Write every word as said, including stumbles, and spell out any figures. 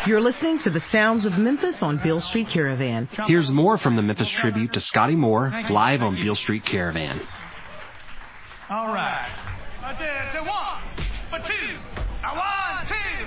You're listening to the sounds of Memphis on Beale Street Caravan. Here's more from the Memphis tribute to Scotty Moore live on Beale Street Caravan. All right. A, two, one, a two, a one, two.